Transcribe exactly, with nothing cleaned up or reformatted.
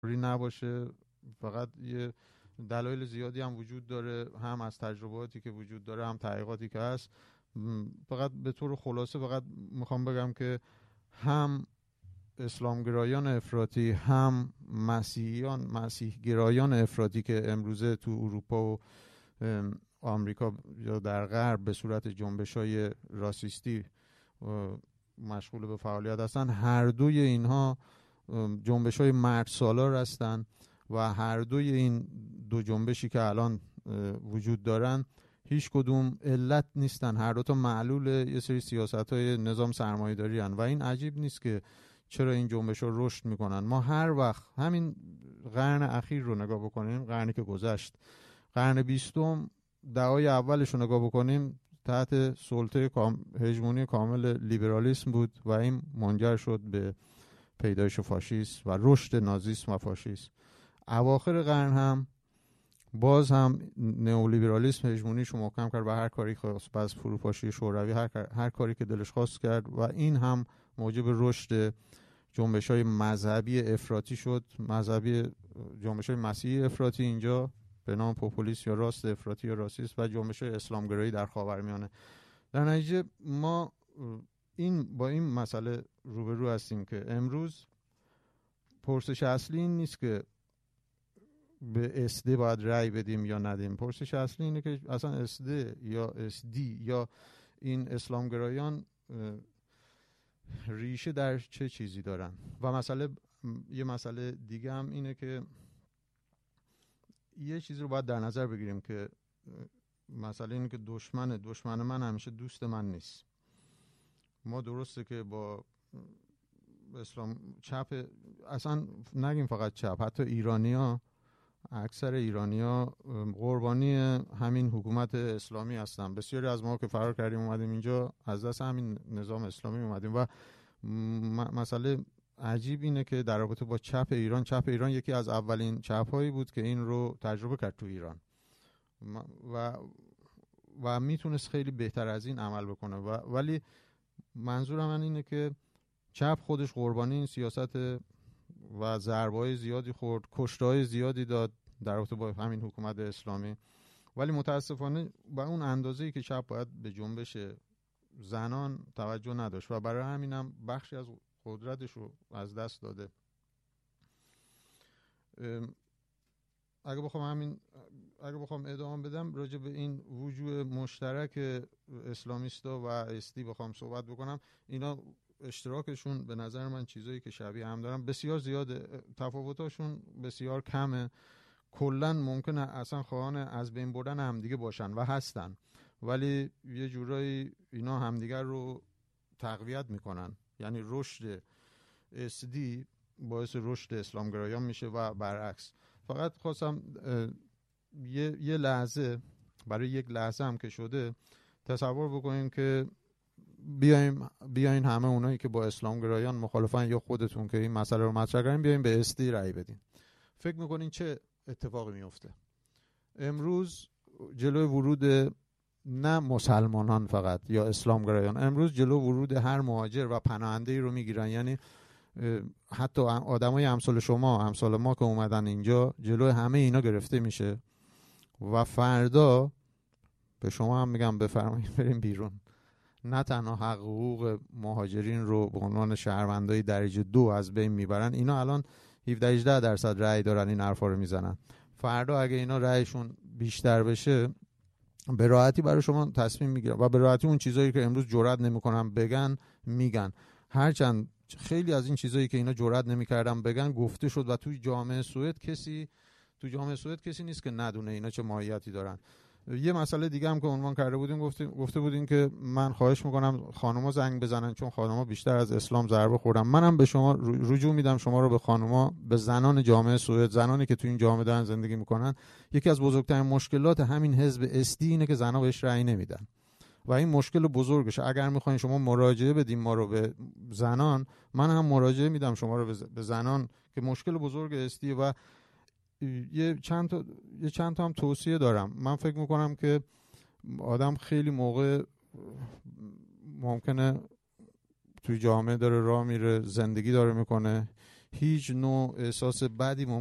نباشه. فقط یه دلایل زیادی هم وجود داره، هم از تجرباتی که وجود داره، هم تحقیقاتی که هست. فقط به طور خلاصه فقط میخوام بگم که هم اسلامگرایان افراطی، هم مسیحیان مسیحگرایان افراطی که امروزه تو اروپا و آمریکا یا در غرب به صورت جنبش‌های راسیستی مشغول به فعالیت هستن، هر دوی اینها جنبش‌های مردسالار هستن و هر دوی این دو جنبشی که الان وجود دارن هیچ کدوم علت نیستن، هر دو تا معلول یه سری سیاست‌های نظام سرمایه‌داری هستن و این عجیب نیست که چرا این جنبش‌ها رشد میکنن. ما هر وقت همین قرن اخیر رو نگاه بکنیم، قرنی که گذشت، قرن بیستم دهه‌های اولش رو نگاه بکنیم، تحت سلطه کام، هژمونی کامل لیبرالیسم بود و این منجر شد به پیدایش فاشیسم و رشد نازیسم و فاشیسم. اواخر قرن هم باز هم نئولیبرالیسم هژمونیشو محکم کرد و هر کاری خواست، باز فروپاشی شوروی، هر, هر کاری که دلش خواست کرد و این هم موجب رشد جنبش‌های مذهبی افراطی شد. مذهبی جنبش‌های مسیحی افراطی اینجا به نام پوپولیسم یا راست افراطی یا راسیست و جنبش‌های اسلامگرایی در خاورمیانه. در نتیجه ما این با این مسئله روبرو هستیم که امروز پرسش اصلی این نیست که به اسده باید رأی بدیم یا ندیم. پرسش اصلی اینه که اصلا اسده یا اسدی یا این اسلامگرایان ریشه در چه چیزی دارن. و مسئله یه مسئله دیگه هم اینه که یه چیزی رو باید در نظر بگیریم که مسئله اینه که دشمن دشمن من همیشه دوست من نیست. ما درسته که با اسلام چپ، اصلا نگیم فقط چپ، حتی ایرانی‌ها، اکثر ایرانی‌ها قربانی همین حکومت اسلامی هستن. بسیاری از ما که فرار کردیم اومدیم اینجا از دست همین نظام اسلامی اومدیم و مسئله عجیب اینه که در رابطه با چپ ایران، چپ ایران یکی از اولین چپ‌هایی بود که این رو تجربه کرد تو ایران و و میتونست خیلی بهتر از این عمل بکنه و ولی منظورم من اینه که چپ خودش قربانی این سیاست و ضربه‌های زیادی خورد، کشته‌های زیادی داد در رابطه با همین حکومت اسلامی، ولی متاسفانه با اون اندازه‌ای که چپ باید به جنبش زنان توجه نداشت و برای همینم بخشی از قدرتش رو از دست داده. اگه بخوام همین اگه بخوام ادامه بدم راجع به این وجوه مشترک اسلامیستا و استی بخوام صحبت بکنم، اینا اشتراکشون به نظر من چیزایی که شبیه هم دارن بسیار زیاده، تفاوتاشون بسیار کمه. کلا ممکنه اصلا خواهان از بین بردن همدیگه باشن و هستن، ولی یه جورایی اینا همدیگر رو تقویت میکنن. یعنی رشد اسدی باعث رشد اسلامگرایان میشه و برعکس. فقط خواستم یه یه لحظه، برای یک لحظه هم که شده، تصور بکنیم که بیایم بیاین همه اونایی که با اسلامگرایان مخالفن یا خودتون که این مسئله رو مطرح کردین بیاین به اسدی رأی بدین. فکر میکنین چه اتفاقی میفته؟ امروز جلوی ورود نه مسلمانان فقط یا اسلامگرایان، امروز جلو ورود هر مهاجر و پناهنده‌ای رو میگیرن. یعنی حتی آدمای امثال شما، امثال ما که اومدن اینجا، جلوی همه اینا گرفته میشه و فردا به شما هم میگم بفرمایید بریم بیرون. نه تنها حق حقوق مهاجرین رو به عنوان شهروندای درجه دو از بین میبرن، اینا الان هفده هجده درصد رأی دارن این حرفا رو میزنن. فردا اگه اینا رأیشون بیشتر بشه به راحتی برای شما تصمیم میگیرن و به راحتی اون چیزایی که امروز جرئت نمیکنن بگن میگن. هرچند خیلی از این چیزایی که اینا جرئت نمیکردن بگن گفته شد و توی جامعه سوئد کسی تو جامعه سوئد کسی نیست که ندونه اینا چه ماهیتی دارن. یه مسئله دیگه هم که عنوان کرده بودیم، گفتیم گفته بودین که من خواهش میکنم خانوما زنگ بزنن چون خانوما بیشتر از اسلام ضربه خوردن. منم به شما رجوع میدم، شما رو به خانوما، به زنان جامعه سوئد، زنانی که تو این جامعه دارن زندگی میکنن. یکی از بزرگترین مشکلات همین حزب استی اینه که زنا بهش رأی نمیدن و این مشکل بزرگشه. اگر میخواین شما مراجعه بدیم ما رو به زنان، من هم مراجعه میدم شما رو به زنان که مشکل بزرگ استی. و یه چند تا یه چند تا هم توصیه دارم. من فکر میکنم که آدم خیلی موقع ممکنه توی جامعه داره راه میره، زندگی داره میکنه، هیچ نوع احساس بدی